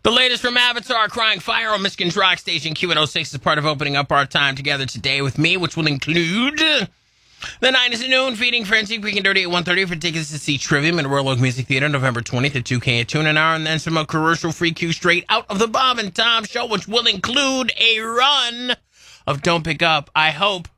The latest from Avatar, Crying Fire on Michigan's Rock Station Q106 is part of opening up our time together today with me, which will include the 9 is at noon, Feeding Frenzy, Quick and Dirty at 1:30 for tickets to see Trivium at Royal Oak Music Theater November 20th at 2K at 2 in an hour, and then some commercial-free Q straight out of the Bob and Tom Show, which will include a run of Don't Pick Up. I hope